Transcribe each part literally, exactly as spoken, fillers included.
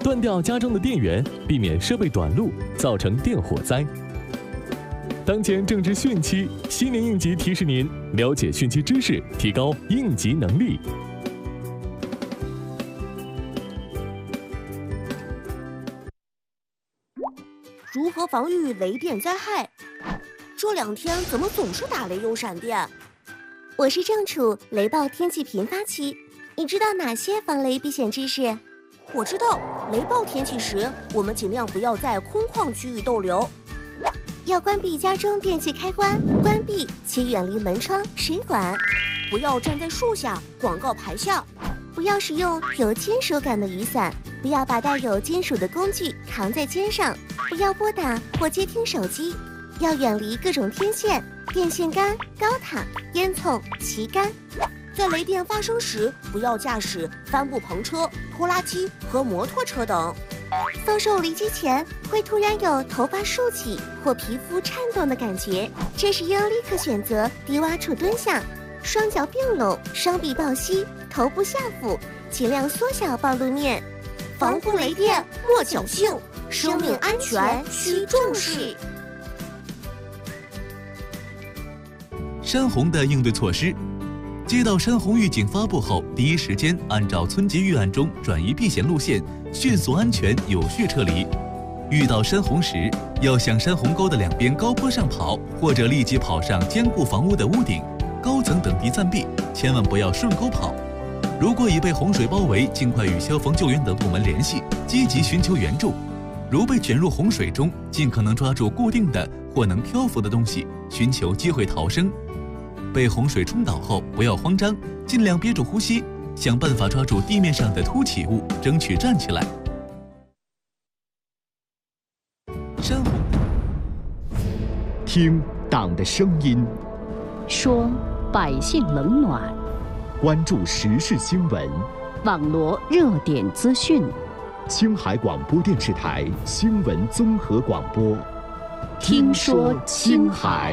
断掉家中的电源，避免设备短路，造成电火灾。当前正值汛期，新年应急提示您了解汛期知识，提高应急能力。 如何防御雷电灾害？这两天怎么总是打雷又闪电？ 我是正处雷暴天气频发期，你知道哪些防雷避险知识？ 我知道，雷暴天气时，我们尽量不要在空旷区域逗留。 要关闭家中电器开关，关闭且远离门窗、水管。 不要站在树下、广告牌下。 不要使用有金属感的雨伞。不要把带有金属的工具扛在肩上。不要拨打或接听手机。要远离各种天线、电线杆、高塔、烟囱、旗杆。 在雷电发生时，不要驾驶帆布篷车、拖拉机和摩托车等。 遭受雷击前，会突然有头发竖起或皮肤颤动的感觉，这时应立刻选择低洼处蹲下，双脚并拢，双臂抱膝，头部下俯，尽量缩小暴露面。 防护雷电莫侥幸，生命安全需重视。 山洪的应对措施。接到山洪预警发布后，第一时间按照村级预案中转移避险路线，迅速安全有序撤离。遇到山洪时，要向山洪沟的两边高坡上跑，或者立即跑上坚固房屋的屋顶、高层等地暂避，千万不要顺沟跑。如果已被洪水包围，尽快与消防救援等部门联系，积极寻求援助。如被卷入洪水中，尽可能抓住固定的或能漂浮的东西，寻求机会逃生。被洪水冲倒后，不要慌张，尽量憋住呼吸，想办法抓住地面上的凸起物，争取站起来。山洪， 听党的声音， 说百姓冷暖， 关注时事新闻， 网罗热点资讯。 青海广播电视台新闻综合广播， 听说青海。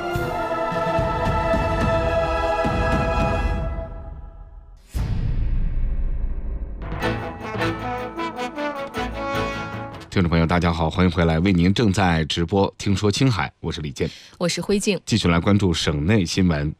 听众朋友大家好，欢迎回来，为您正在直播听说青海，我是李健， 我是辉静， 继续来关注省内新闻。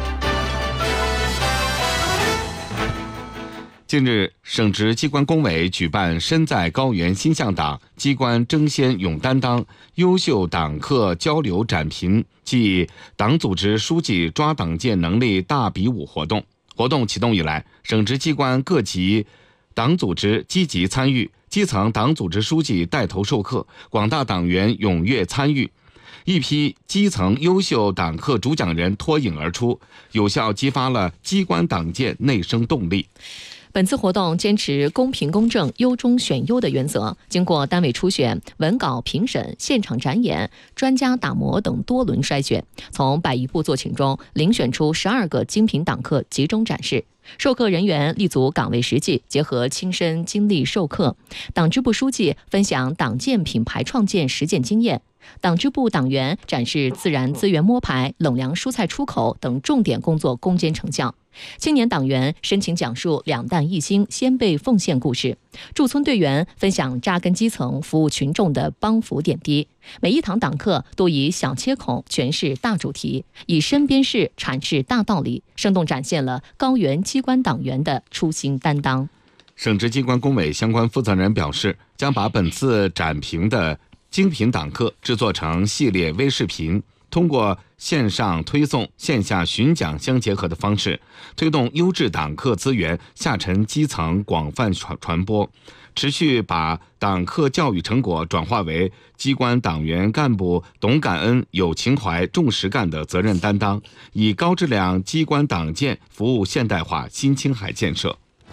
近日，省直机关工委举办身在高原心向党机关争先勇担当优秀党课交流展评暨党组织书记抓党建能力大比武活动。活动启动以来，省直机关各级党组织积极参与，基层党组织书记带头授课，广大党员踊跃参与，一批基层优秀党课主讲人脱颖而出，有效激发了机关党建内生动力。 本次活动坚持公平公正、优中选优的原则，经过单位初选、文稿评审、现场展演、专家打磨等多轮筛选，从百余部作品中遴选出十二个精品党课集中展示。授课人员立足岗位实际，结合亲身经历授课。党支部书记分享党建品牌创建实践经验。党支部党员展示自然资源摸排、冷粮蔬菜出口等重点工作攻坚成效。青年党员深情讲述两弹一星先辈奉献故事，驻村队员分享扎根基层、服务群众的帮扶点滴。每一堂党课都以小切口诠释大主题，以身边事阐释大道理，生动展现了高原机关党员的初心担当。 省直机关工委相关负责人表示，将把本次展评的精品党课制作成系列微视频，通过线上推送、线下巡讲相结合的方式，推动优质党课资源下沉基层广泛传播，持续把党课教育成果转化为机关党员干部懂感恩、有情怀、重实干的责任担当，以高质量机关党建服务现代化新青海建设。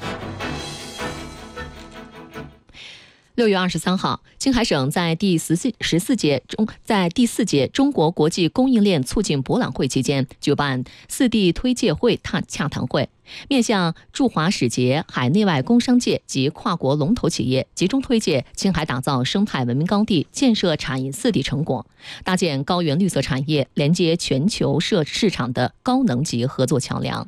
六月二十三号，青海省在第十四十四届中在第四届中国国际供应链促进博览会期间举办四地推介会洽谈会，面向驻华使节、海内外工商界及跨国龙头企业，集中推介青海打造生态文明高地、建设产业四地成果，搭建高原绿色产业连接全球市市场的高能级合作桥梁。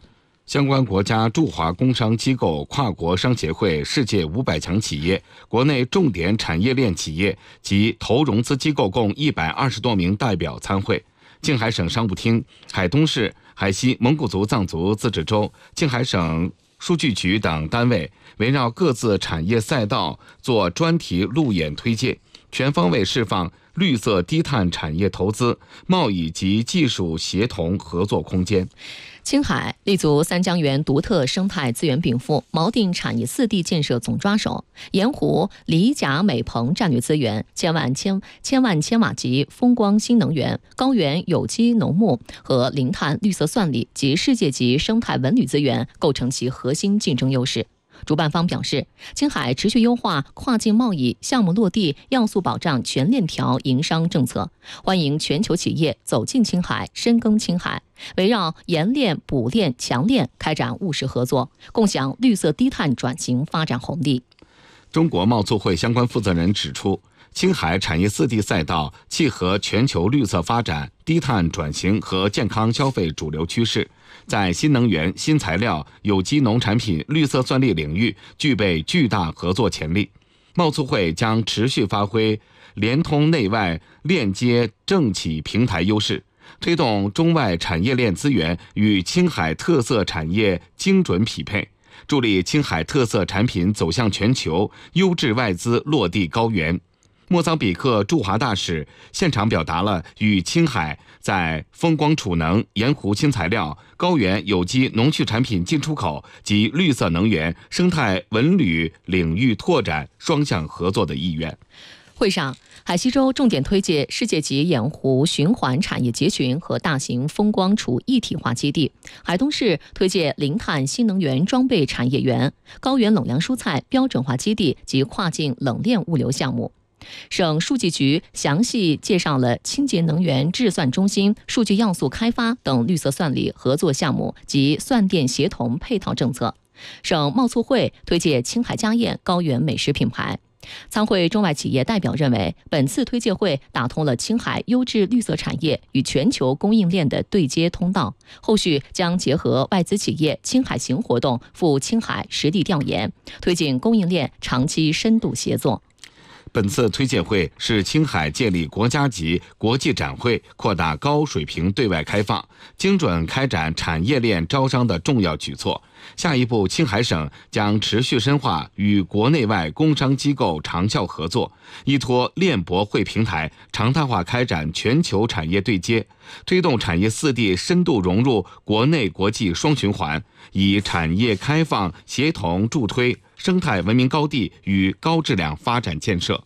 相关国家驻华工商机构、跨国商协会、世界五百强企业、国内重点产业链企业及投融资机构共一百二十多名代表参会。青海省商务厅、海东市、海西蒙古族藏族自治州、青海省数据局等单位围绕各自产业赛道做专题路演推介，全方位释放绿色低碳产业投资、贸易及技术协同合作空间。 青海立足三江源独特生态资源禀赋，锚定产业四地建设总抓手，盐湖李甲镁硼战略资源、千万千千万千瓦级风光新能源、高原有机农牧和零碳绿色算力及世界级生态文旅资源构成其核心竞争优势。主办方表示，青海持续优化跨境贸易项目落地要素保障全链条营商政策，欢迎全球企业走进青海、深耕青海，围绕盐链、补链、强链开展务实合作，共享绿色低碳转型发展红利。 中国贸促会相关负责人指出，青海产业四地赛道契合全球绿色发展、低碳转型和健康消费主流趋势，在新能源、新材料、有机农产品、绿色算力领域具备巨大合作潜力。贸促会将持续发挥联通内外链接政企平台优势，推动中外产业链资源与青海特色产业精准匹配，助力青海特色产品走向全球，优质外资落地高原。莫桑比克驻华大使现场表达了与青海在风光储能、盐湖新材料、高原有机农畜产品进出口及绿色能源、生态文旅领域拓展双向合作的意愿。 会上，海西州重点推介世界级盐湖循环产业结群和大型风光储一体化基地；海东市推介零碳新能源装备产业园、高原冷凉蔬菜标准化基地及跨境冷链物流项目。省数据局详细介绍了清洁能源制算中心、数据要素开发等绿色算力合作项目及算电协同配套政策。省贸促会推介青海家宴高原美食品牌。参会中外企业代表认为，本次推介会打通了青海优质绿色产业与全球供应链的对接通道，后续将结合外资企业青海行活动赴青海实地调研，推进供应链长期深度协作。 本次推介会是青海建立国家级国际展会、扩大高水平对外开放、精准开展产业链招商的重要举措。下一步，青海省将持续深化与国内外工商机构长效合作，依托链博会平台，常态化开展全球产业对接，推动产业四地深度融入国内国际双循环，以产业开放协同助推生态文明高地与高质量发展建设。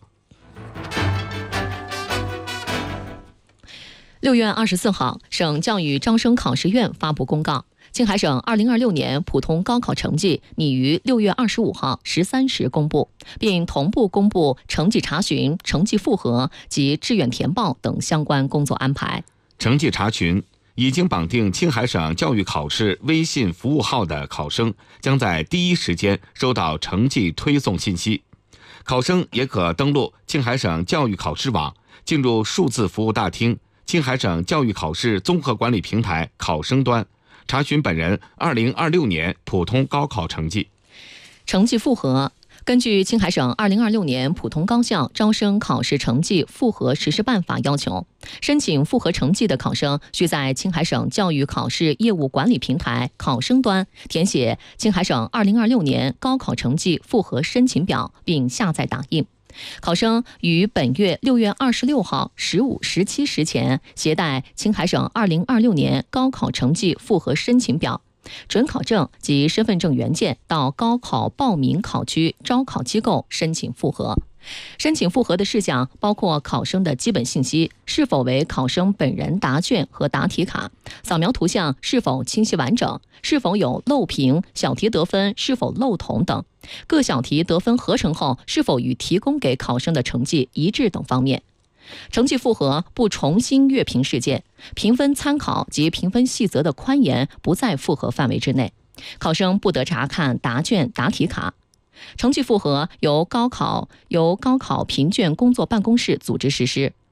六月二十四号，省教育招生考试院发布公告，青海省二零二六年普通高考成绩拟于六月二十五号十三时公布，并同步公布成绩查询、成绩复核及志愿填报等相关工作安排。 成绩查询已经绑定青海省教育考试微信服务号的考生，将在第一时间收到成绩推送信息。考生也可登录青海省教育考试网，进入数字服务大厅、青海省教育考试综合管理平台考生端，查询本人二零二六年普通高考成绩。 成绩复核。根据青海省二零二六年普通高校招生考试成绩复核实施办法要求，申请复核成绩的考生需在青海省教育考试业务管理平台考生端填写青海省二零二六年高考成绩复核申请表，并下载打印。考生于本月六月二十六号十五、十七时前携带青海省二零二六年高考成绩复核申请表、准考证及身份证原件到高考报名考区招考机构申请复核。申请复核的事项包括考生的基本信息是否为考生本人答卷和答题卡，扫描图像是否清晰完整，是否有漏屏，小题得分是否漏同等，各小题得分合成后是否与提供给考生的成绩一致等方面。成绩复核不重新阅评事件，评分参考及评分细则的宽严不在复核范围之内，考生不得查看答卷、答题卡。成绩复核由高考由高考评卷工作办公室组织实施，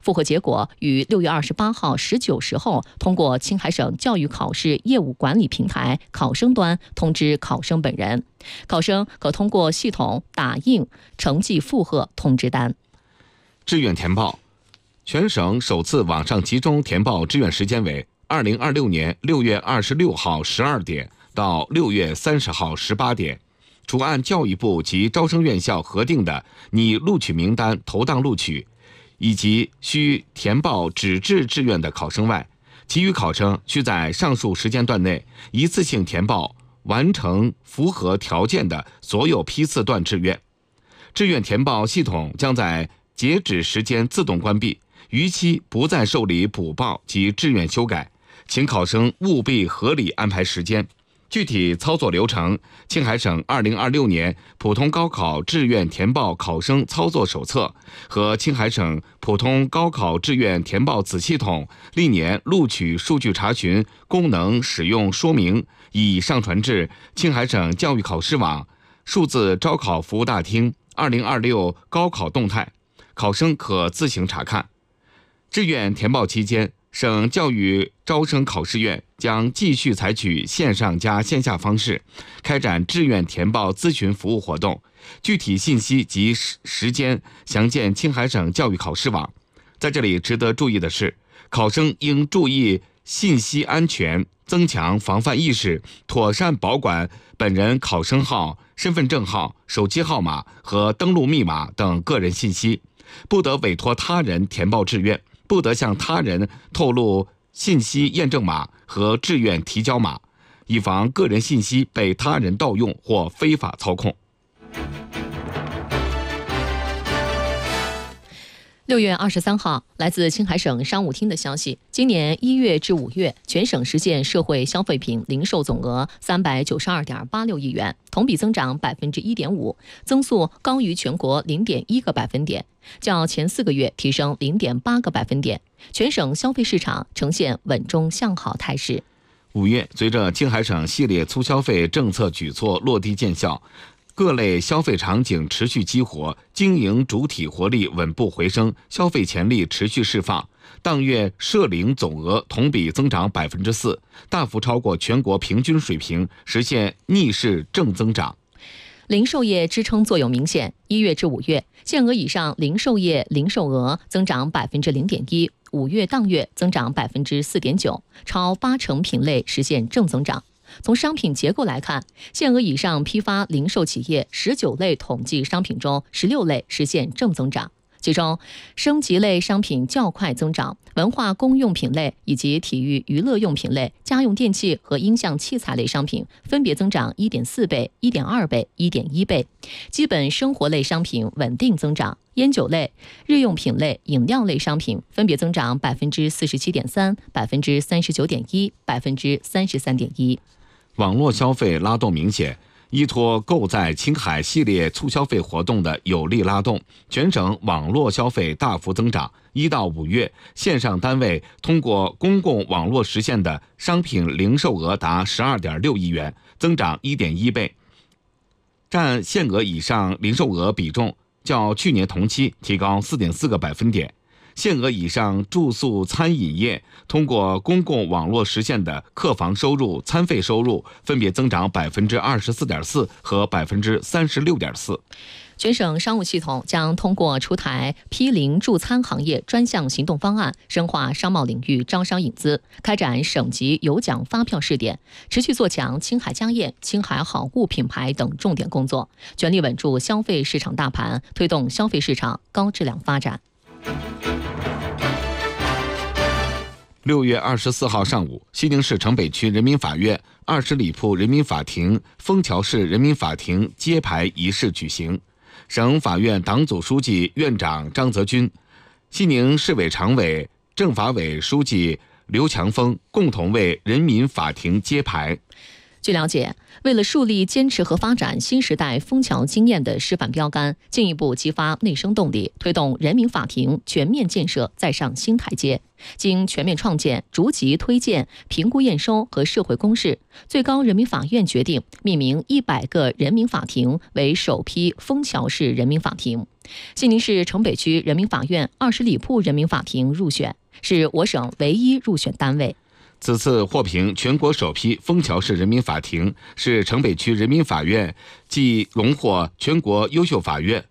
复核结果于六月二十八号十九时后通过青海省教育考试业务管理平台考生端通知考生本人，考生可通过系统打印成绩复核通知单。 志愿填报，全省首次网上集中填报志愿时间为二零二六年六月二十六号十二点到六月三十号十八点。除按教育部及招生院校核定的拟录取名单投档录取，以及需填报纸质志愿的考生外，其余考生需在上述时间段内一次性填报完成符合条件的所有批次段志愿。志愿填报系统将在截止时间自动关闭，逾期不再受理补报及志愿修改，请考生务必合理安排时间。具体操作流程，青海省二零二六年普通高考志愿填报考生操作手册和青海省普通高考志愿填报子系统历年录取数据查询功能使用说明已上传至青海省教育考试网数字招考服务大厅二零二六高考动态，考生可自行查看。志愿填报期间，省教育招生考试院将继续采取线上加线下方式开展志愿填报咨询服务活动，具体信息及时间详见青海省教育考试网。在这里值得注意的是，考生应注意信息安全，增强防范意识，妥善保管本人考生号、身份证号、手机号码和登录密码等个人信息，不得委托他人填报志愿，不得向他人透露信息验证码和志愿提交码，以防个人信息被他人盗用或非法操控。 六月二十三号，来自青海省商务厅的消息，今年一月至五月，全省实现社会消费品零售总额三百九十二点八六亿元，同比增长百分之一点五，增速高于全国零点一个百分点，较前四个月提升零点八个百分点。全省消费市场呈现稳中向好态势。 五月，随着青海省系列促消费政策举措落地见效，各类消费场景持续激活，经营主体活力稳步回升，消费潜力持续释放。当月涉零总额同比增长百分之四，大幅超过全国平均水平，实现逆势正增长。 零售业支撑作用明显，一月至五月，限额以上零售业零售额增长百分之零点一，五月当月增长百分之四点九，超八成品类实现正增长。从商品结构来看，限额以上批发零售企业十九类统计商品中，十六类实现正增长，其中升级类商品较快增长，文化公用品类以及体育娱乐用品类、家用电器和音像器材类商品分别增长 一点四倍、一点二倍、一点一倍，基本生活类商品稳定增长，烟酒类、日用品类、饮料类商品分别增长百分之四十七点三、百分之三十九点一、百分之三十三点一。 网络消费拉动明显，依托购在青海系列促消费活动的有力拉动，全省网络消费大幅增长。一到五月，线上单位通过公共网络实现的商品零售额达十二点六亿元，增长一点一倍，占限额以上零售额比重较去年同期提高四点四个百分点。限额以上住宿餐饮业通过公共网络实现的客房收入、餐费收入分别增长百分之二十四点四和百分之三十六点四。 全省商务系统将通过出台批零助餐行业专项行动方案，深化商贸领域招商引资，开展省级有奖发票试点，持续做强青海家宴、青海好物品牌等重点工作，全力稳住消费市场大盘，推动消费市场高质量发展。 六月二十四号上午，西宁市城北区人民法院二十里铺人民法庭、枫桥市人民法庭揭牌仪式举行。省法院党组书记、院长张泽军、西宁市委常委、政法委书记刘强峰共同为人民法庭揭牌。 据了解，为了树立坚持和发展新时代枫桥经验的示范标杆，进一步激发内生动力，推动人民法庭全面建设再上新台阶。经全面创建、逐级推荐、评估验收和社会公示，最高人民法院决定命名一百个人民法庭为首批枫桥市人民法庭。西宁市城北区人民法院二十里铺人民法庭入选，是我省唯一入选单位。 此次获评全国首批枫桥市人民法庭，是城北区人民法院继荣获全国优秀法院、